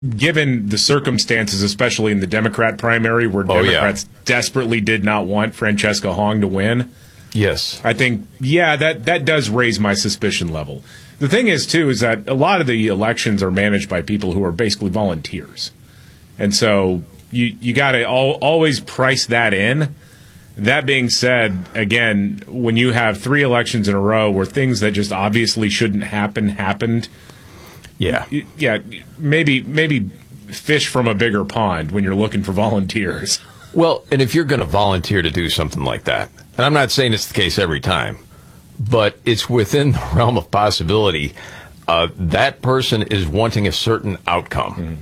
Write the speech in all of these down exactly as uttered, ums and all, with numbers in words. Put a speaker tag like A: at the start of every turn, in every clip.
A: given the circumstances, especially in the Democrat primary, where
B: oh,
A: Democrats
B: yeah.
A: desperately did not want Francesca Hong to win.
B: Yes.
A: I think, yeah, that, that does raise my suspicion level. The thing is, too, is that a lot of the elections are managed by people who are basically volunteers. And so you, you got to al- always price that in. That being said, again, when you have three elections in a row where things that just obviously shouldn't happen happened,
B: yeah,
A: yeah, maybe maybe fish from a bigger pond when you're looking for volunteers.
B: Well, and if you're going to volunteer to do something like that, and I'm not saying it's the case every time, but it's within the realm of possibility, uh, that person is wanting a certain outcome. Mm-hmm.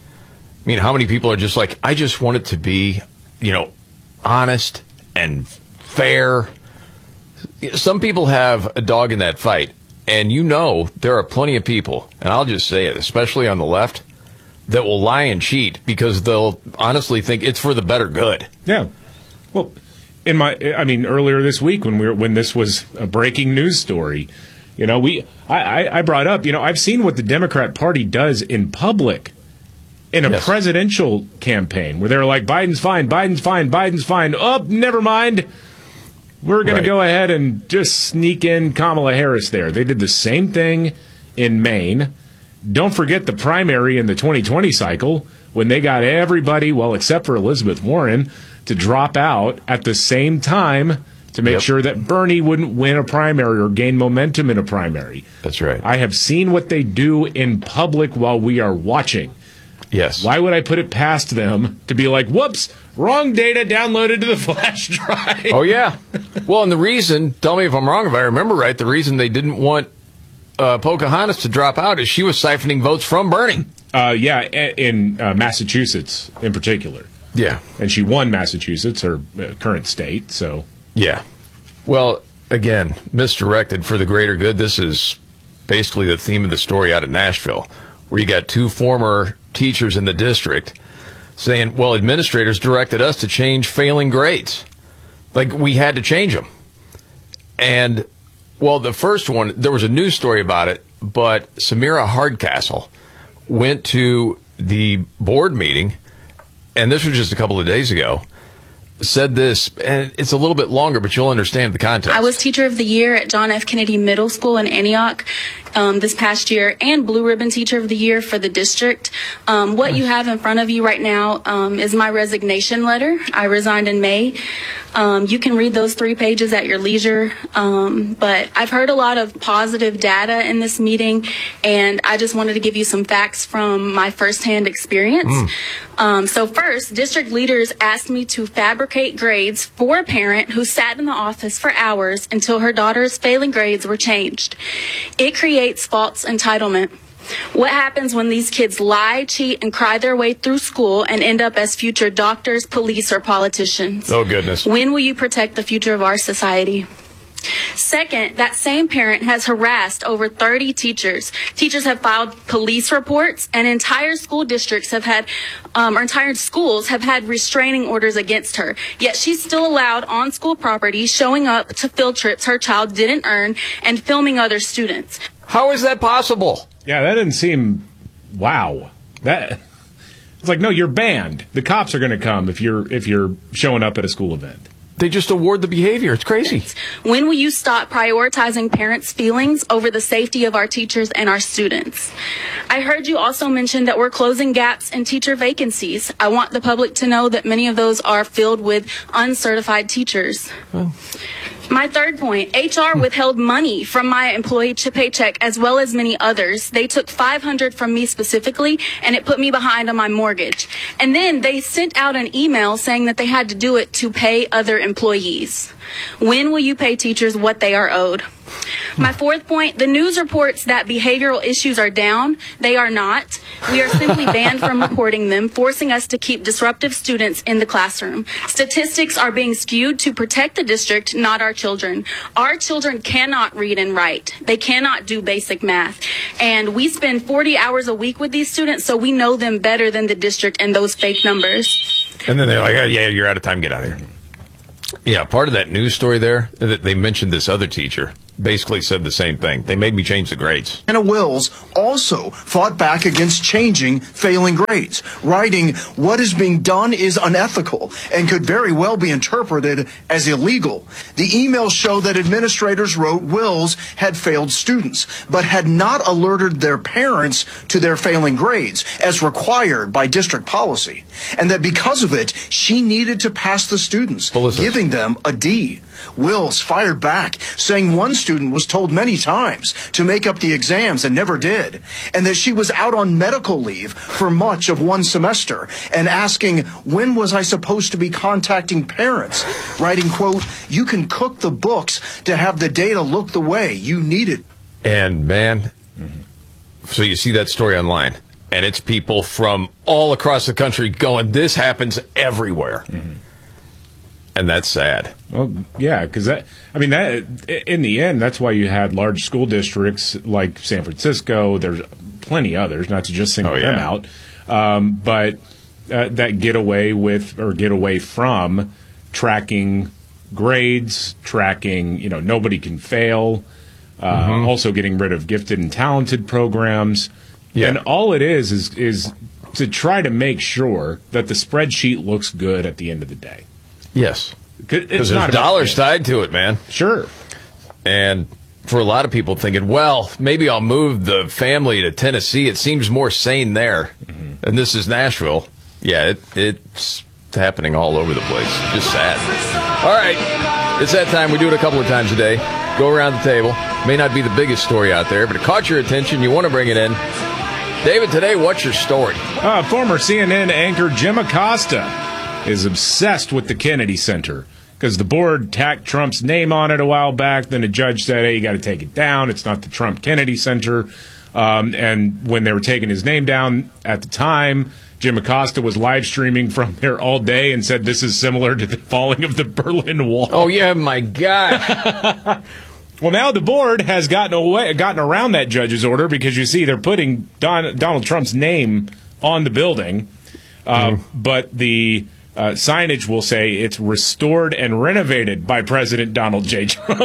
B: I mean, how many people are just like, I just want it to be, you know, honest and fair. Some people have a dog in that fight, and you know there are plenty of people, and I'll just say it, especially on the left, that will lie and cheat because they'll honestly think it's for the better good.
A: Yeah. Well, in my, I mean, earlier this week when we were, when this was a breaking news story, you know, we, I, I brought up, you know, I've seen what the Democrat Party does in public in a yes. presidential campaign where they're like, Biden's fine, Biden's fine, Biden's fine. Oh, never mind. We're going right. to go ahead and just sneak in Kamala Harris there. They did the same thing in Maine. Don't forget the primary in the twenty twenty cycle when they got everybody, well, except for Elizabeth Warren, to drop out at the same time to make yep. sure that Bernie wouldn't win a primary or gain momentum in a primary.
B: That's right.
A: I have seen what they do in public while we are watching.
B: Yes.
A: Why would I put it past them to be like, whoops, wrong data downloaded to the flash drive?
B: Oh, yeah. Well, and the reason, tell me if I'm wrong, if I remember right, the reason they didn't want uh, Pocahontas to drop out is she was siphoning votes from Bernie.
A: Uh, yeah, in uh, Massachusetts in particular.
B: Yeah.
A: And she won Massachusetts, her uh, current state, so.
B: Yeah. Well, again, misdirected for the greater good. This is basically the theme of the story out of Nashville, where you got two former teachers in the district saying, well, administrators directed us to change failing grades. Like, we had to change them. And, well, the first one, there was a news story about it, but Samira Hardcastle went to the board meeting, and this was just a couple of days ago, said this, and it's a little bit longer, but you'll understand the context.
C: I was Teacher of the Year at John F. Kennedy Middle School in Antioch um, this past year, and Blue Ribbon Teacher of the Year for the district. Um, what you have in front of you right now um, is my resignation letter. I resigned in May. Um, you can read those three pages at your leisure, um, but I've heard a lot of positive data in this meeting, and I just wanted to give you some facts from my firsthand experience. Mm. Um, so first, district leaders asked me to fabricate grades for a parent who sat in the office for hours until her daughter's failing grades were changed. It creates false entitlement. What happens when these kids lie, cheat, and cry their way through school and end up as future doctors, police, or politicians?
B: Oh, goodness.
C: When will you protect the future of our society? Second, that same parent has harassed over thirty teachers. Teachers have filed police reports, and entire school districts have had, um, or entire schools have had restraining orders against her. Yet she's still allowed on school property, showing up to field trips her child didn't earn, and filming other students.
B: How is that possible?
A: Yeah, that didn't seem, wow. That it's like, no, you're banned. The cops are going to come if you're if you're showing up at a school event.
B: They just award the behavior. It's crazy.
C: When will you stop prioritizing parents' feelings over the safety of our teachers and our students? I heard you also mention that we're closing gaps in teacher vacancies. I want the public to know that many of those are filled with uncertified teachers. Well. My third point, H R withheld money from my employee paycheck as well as many others. They took five hundred dollars from me specifically, and it put me behind on my mortgage. And then they sent out an email saying that they had to do it to pay other employees. When will you pay teachers what they are owed? My fourth point, the news reports that behavioral issues are down. They are not. We are simply banned from reporting them, forcing us to keep disruptive students in the classroom. Statistics are being skewed to protect the district, not our children. Our children cannot read and write. They cannot do basic math. And we spend forty hours a week with these students, so we know them better than the district and those fake numbers.
B: And then they're like, oh, yeah, you're out of time. Get out of here. Yeah, part of that news story there, that they mentioned this other teacher basically said the same thing. They made me change the grades.
D: Anna Wills also fought back against changing failing grades, writing, "What is being done is unethical and could very well be interpreted as illegal." The emails show that administrators wrote Wills had failed students, but had not alerted their parents to their failing grades, as required by district policy, and that because of it, she needed to pass the students,
B: Melissa.
D: giving them a D. Wills fired back, saying one student was told many times to make up the exams and never did, and that she was out on medical leave for much of one semester, and asking, when was I supposed to be contacting parents? Writing, quote, "You can cook the books to have the data look the way you need it."
B: And, man, so you see that story online, and it's people from all across the country going, this happens everywhere. Mm-hmm. And that's sad.
A: Well, yeah, because that, I mean, that in the end, that's why you had large school districts like San Francisco. There's plenty others, not to just single
B: oh, yeah.
A: them out, um, but uh, that get away with or get away from tracking grades, tracking, you know, nobody can fail, uh, mm-hmm. also getting rid of gifted and talented programs. Yeah. And all it is is is to try to make sure that the spreadsheet looks good at the end of the day.
B: Yes.
A: Because
B: there's dollars tied to it, man.
A: Sure.
B: And for a lot of people thinking, well, maybe I'll move the family to Tennessee. It seems more sane there. Mm-hmm. And this is Nashville. Yeah, it, it's happening all over the place. Just sad. All right. It's that time. We do it a couple of times a day. Go around the table. May not be the biggest story out there, but it caught your attention. You want to bring it in. David, today, what's your story?
A: Uh, former C N N anchor Jim Acosta is obsessed with the Kennedy Center because the board tacked Trump's name on it a while back. Then a judge said, hey, you got to take it down. It's not the Trump Kennedy Center. Um, and when they were taking his name down at the time, Jim Acosta was live streaming from there all day and said this is similar to the falling of the Berlin Wall.
B: Oh, yeah, my God.
A: Well, now the board has gotten away, gotten around that judge's order because you see they're putting Don, Donald Trump's name on the building. Uh, mm. But the Uh, signage will say it's restored and renovated by President Donald J. Trump.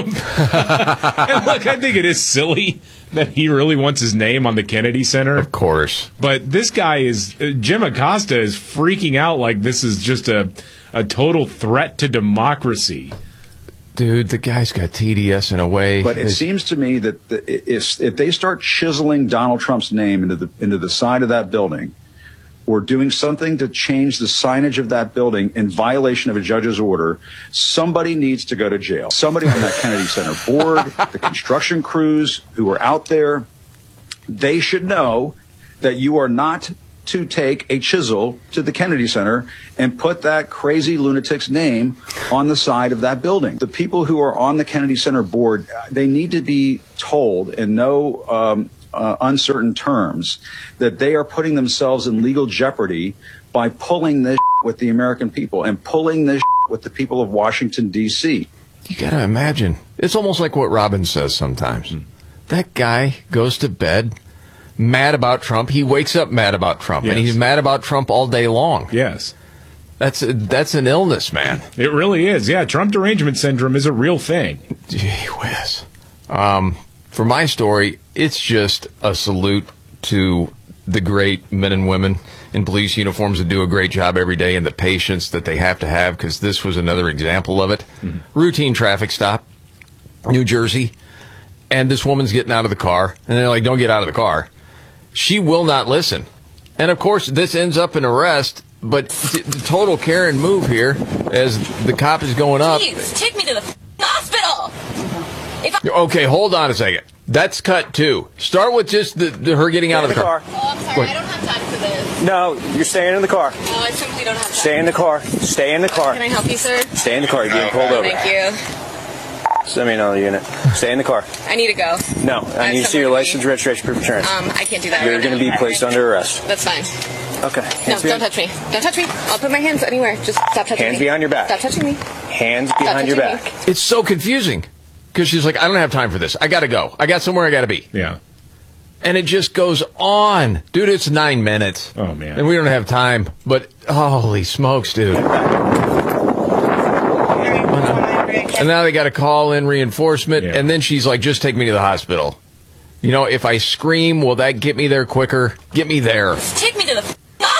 A: And look, I think it is silly that he really wants his name on the Kennedy Center.
B: Of course.
A: But this guy is, uh, Jim Acosta is freaking out like this is just a, a total threat to democracy.
B: Dude, the guy's got T D S in a way.
E: But it it's, seems to me that the, if, if they start chiseling Donald Trump's name into the into the side of that building, or doing something to change the signage of that building in violation of a judge's order, somebody needs to go to jail. Somebody on that Kennedy Center board, the construction crews who are out there, they should know that you are not to take a chisel to the Kennedy Center and put that crazy lunatic's name on the side of that building. The people who are on the Kennedy Center board, they need to be told in no um, Uh, uncertain terms that they are putting themselves in legal jeopardy by pulling this with the American people and pulling this with the people of Washington, D C.
B: You got to imagine. It's almost like what Robin says sometimes. Mm. That guy goes to bed mad about Trump. He wakes up mad about Trump, yes. And he's mad about Trump all day long.
A: Yes.
B: That's a, that's an illness, man.
A: It really is. Yeah, Trump derangement syndrome is a real thing.
B: Gee whiz. Um, for my story, it's just a salute to the great men and women in police uniforms that do a great job every day and the patience that they have to have, because this was another example of it. Mm-hmm. Routine traffic stop, New Jersey, and this woman's getting out of the car, and they're like, don't get out of the car. She will not listen. And, of course, this ends up in arrest, but the total Karen move here as the cop is going up.
F: Please, take me to the hospital. If I-
B: okay, hold on a second. That's cut two. Start with just the, the her getting out of the, the car. car.
F: Oh, I'm sorry. I don't have time for this.
G: No, you're staying in the car.
F: No, I simply don't have time.
G: Stay in the car. Stay in the car.
F: Can I help you, sir?
G: Stay in the car. You're being pulled over.
F: Thank you.
G: Send me another unit. Stay in the car.
F: I need to go.
G: No, I, I need to see your license, registration, proof of insurance.
F: Um, I can't do that.
G: You're going to be placed under arrest.
F: That's fine.
G: Okay.
F: Hands no, don't touch me. Don't touch me. I'll put my hands anywhere. Just stop touching
G: hands
F: me.
G: Hands behind your back.
F: Stop touching me.
G: Hands behind your back.
F: Me.
B: It's so confusing because she's like, I don't have time for this. I got to go. I got somewhere I got to be.
A: Yeah.
B: And it just goes on. Dude, it's nine minutes.
A: Oh, man.
B: And we don't have time. But holy smokes, dude. And now they got to call in reinforcement,
A: Yeah.
B: and then she's like, just take me to the hospital. You know, if I scream, will that get me there quicker? Get me there.
F: Take